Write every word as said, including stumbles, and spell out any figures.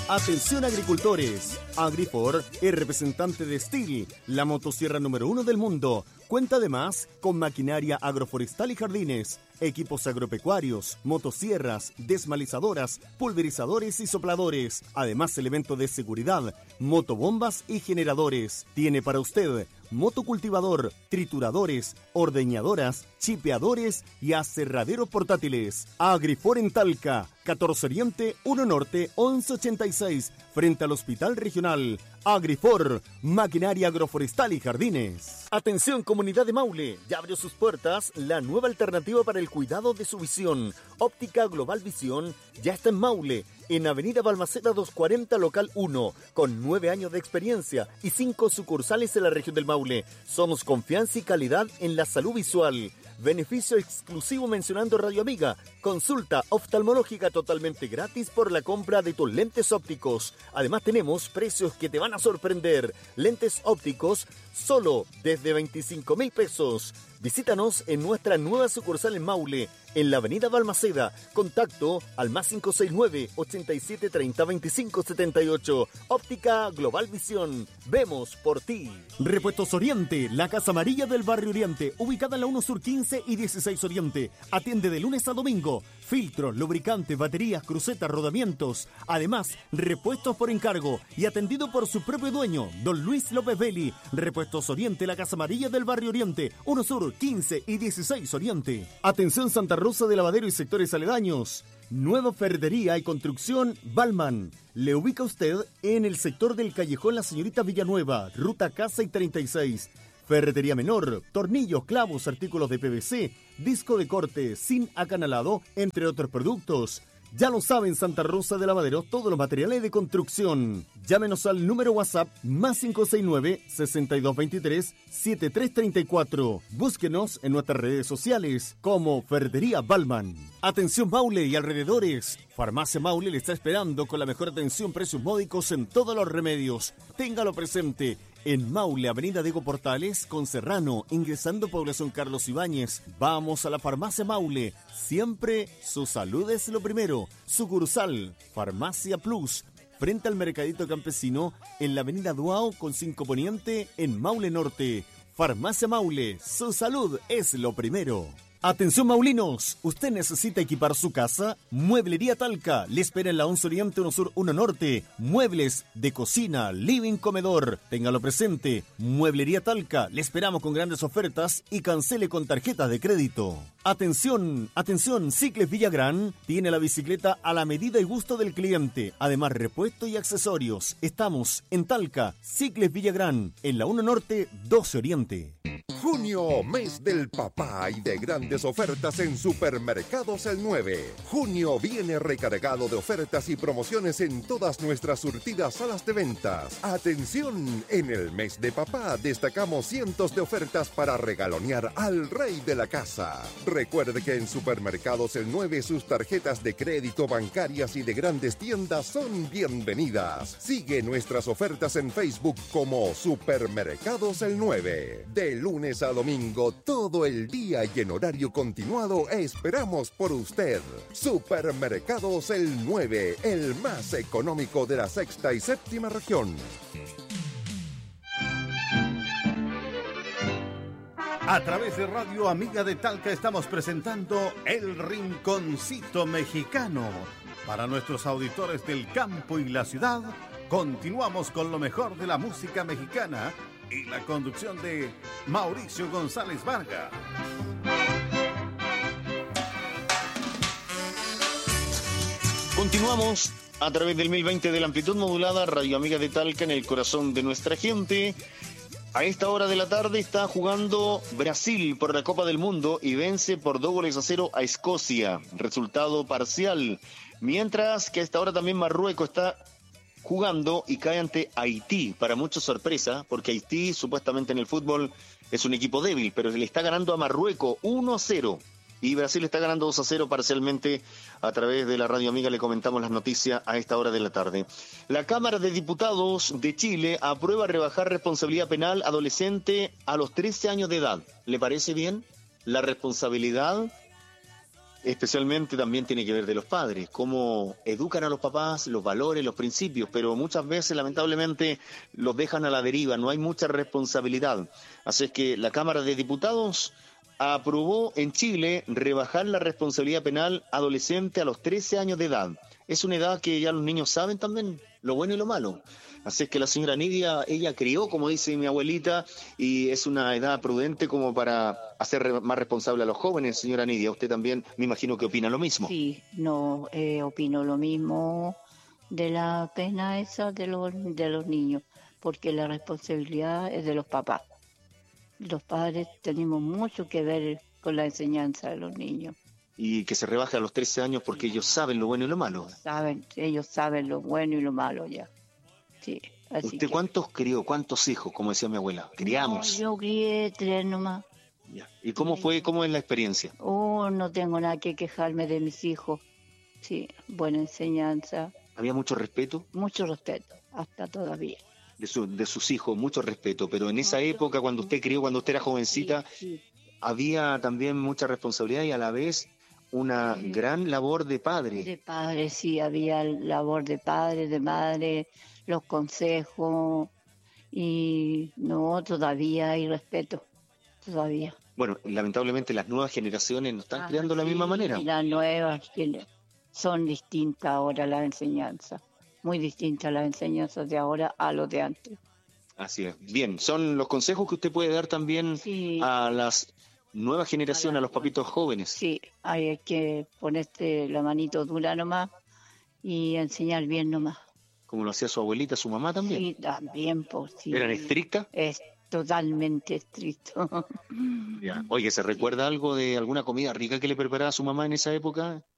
Atención agricultores, Agrifor es representante de Stihl, la motosierra número uno del mundo. Cuenta además con maquinaria agroforestal y jardines, equipos agropecuarios, motosierras, desmalizadoras, pulverizadores y sopladores. Además, elementos de seguridad, motobombas y generadores. Tiene para usted motocultivador, trituradores, ordeñadoras, chipeadores y aserraderos portátiles. Agrifor en Talca, catorce Oriente, uno Norte, once ochenta y seis, frente al Hospital Regional. Agrifor, maquinaria agroforestal y jardines. Atención comunidad de Maule, ya abrió sus puertas la nueva alternativa para el cuidado de su visión. Óptica Global Visión ya está en Maule, en Avenida Balmaceda doscientos cuarenta, local uno, con nueve años de experiencia y cinco sucursales en la región del Maule. Somos confianza y calidad en la salud visual. Beneficio exclusivo mencionando Radio Amiga. Consulta oftalmológica totalmente gratis por la compra de tus lentes ópticos. Además tenemos precios que te van a sorprender. Lentes ópticos solo desde veinticinco mil pesos. Visítanos en nuestra nueva sucursal en Maule, en la avenida Balmaceda. Contacto al más cinco seis nueve, ochenta y siete, treinta, veinticinco, setenta y ocho. Óptica Global Visión. Vemos por ti. Repuestos Oriente, la Casa Amarilla del Barrio Oriente, ubicada en la uno Sur quince y dieciséis Oriente. Atiende de lunes a domingo. Filtros, lubricantes, baterías, crucetas, rodamientos. Además, repuestos por encargo y atendido por su propio dueño, don Luis López Belli. Repuestos Oriente, la Casa Amarilla del Barrio Oriente, uno Sur quince y dieciséis Oriente. Atención Santa Rosa de Lavadero y sectores aledaños. Nueva ferretería y construcción Balman. Le ubica usted en el sector del Callejón La Señorita Villanueva, ruta Casa y treinta y seis. Ferretería menor, tornillos, clavos, artículos de P V C, disco de corte, sin acanalado, entre otros productos. Ya lo saben, Santa Rosa de Lavadero, todos los materiales de construcción. Llámenos al número WhatsApp más cinco seis nueve, seis dos dos tres, siete tres tres cuatro. Búsquenos en nuestras redes sociales como Ferretería Balman. Atención Maule y alrededores. Farmacia Maule le está esperando con la mejor atención, precios módicos en todos los remedios. Téngalo presente. En Maule, Avenida Diego Portales, con Serrano, ingresando población Carlos Ibáñez. Vamos a la Farmacia Maule. Siempre su salud es lo primero. Sucursal, Farmacia Plus, frente al Mercadito Campesino, en la Avenida Duao, con cinco Poniente, en Maule Norte. Farmacia Maule, su salud es lo primero. Atención maulinos, ¿usted necesita equipar su casa? Mueblería Talca le espera en la once Oriente, uno Sur, uno Norte. Muebles de cocina, living, comedor. Téngalo presente. Mueblería Talca, le esperamos con grandes ofertas y cancele con tarjetas de crédito. Atención, atención, Cicles Villagrán tiene la bicicleta a la medida y gusto del cliente. Además, repuesto y accesorios. Estamos en Talca, Cicles Villagrán, en la uno Norte, doce Oriente. Junio, mes del papá y de grandes ofertas en Supermercados El nueve. Junio viene recargado de ofertas y promociones en todas nuestras surtidas salas de ventas. Atención, en el mes de papá destacamos cientos de ofertas para regalonear al rey de la casa. Recuerde que en Supermercados El nueve sus tarjetas de crédito, bancarias y de grandes tiendas son bienvenidas. Sigue nuestras ofertas en Facebook como Supermercados El nueve. De lunes a domingo, todo el día y en horario continuado, esperamos por usted. Supermercados El nueve, el más económico de la sexta y séptima región. A través de Radio Amiga de Talca estamos presentando El Rinconcito Mexicano. Para nuestros auditores del campo y la ciudad, continuamos con lo mejor de la música mexicana y la conducción de Mauricio González Vargas. Continuamos a través del mil veinte de la amplitud modulada, Radio Amiga de Talca, en el corazón de nuestra gente. A esta hora de la tarde está jugando Brasil por la Copa del Mundo y vence por dos goles a cero a Escocia. Resultado parcial. Mientras que a esta hora también Marruecos está jugando y cae ante Haití, para mucha sorpresa, porque Haití supuestamente en el fútbol es un equipo débil, pero le está ganando a Marruecos uno a cero. Y Brasil está ganando dos a cero parcialmente. A través de la Radio Amiga le comentamos las noticias a esta hora de la tarde. La Cámara de Diputados de Chile aprueba rebajar responsabilidad penal adolescente a los trece años de edad. ¿Le parece bien? La responsabilidad Especialmente también tiene que ver de los padres, cómo educan a los papás, los valores, los principios, pero muchas veces lamentablemente los dejan a la deriva, no hay mucha responsabilidad. Así es que la Cámara de Diputados aprobó en Chile rebajar la responsabilidad penal adolescente a los trece años de edad. Es una edad que ya los niños saben también lo bueno y lo malo. Así es que la señora Nidia, ella crió, como dice mi abuelita, y es una edad prudente como para hacer más responsable a los jóvenes. Señora Nidia, usted también me imagino que opina lo mismo. Sí, no, eh, opino lo mismo de la pena esa de los, de los niños, porque la responsabilidad es de los papás. Los padres tenemos mucho que ver con la enseñanza de los niños. Y que se rebaje a los trece años porque ellos saben lo bueno y lo malo. Saben, ellos saben lo bueno y lo malo ya. Sí, así ¿Usted que... cuántos crió, cuántos hijos, como decía mi abuela? Criamos. No, yo crié tres nomás. Ya. ¿Y cómo fue, cómo es la experiencia? Oh, no tengo nada que quejarme de mis hijos. Sí, buena enseñanza. ¿Había mucho respeto? Mucho respeto, hasta todavía. De, su, de sus hijos, mucho respeto, pero en esa época, cuando usted crió, cuando usted era jovencita, Sí, sí. había también mucha responsabilidad y a la vez una Sí. gran labor de padre. De padre, sí, había labor de padre, de madre, los consejos, y no, todavía hay respeto, todavía. Bueno, lamentablemente las nuevas generaciones no están Ah, creando de la sí, misma manera. y las nuevas que son distintas ahora las enseñanzas, muy distintas las enseñanzas de ahora a los de antes. Así es. Bien, son los consejos que usted puede dar también Sí. a las nuevas generaciones, a, A la- los papitos jóvenes. Sí, hay que ponerte la manito dura nomás y enseñar bien nomás. Como lo hacía su abuelita, su mamá también. Sí, también, pues sí. ¿Eran estrictas? Es totalmente estricto. Ya. Oye, ¿se recuerda algo de alguna comida rica que le preparaba su mamá en esa época?